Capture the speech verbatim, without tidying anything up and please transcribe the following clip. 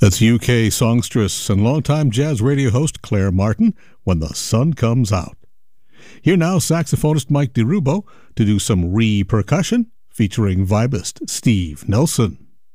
That's U K songstress and longtime jazz radio host Claire Martin, When the Sun Comes Out. Here now, saxophonist Mike DeRubo to do some re-percussion featuring vibist Steve Nelson.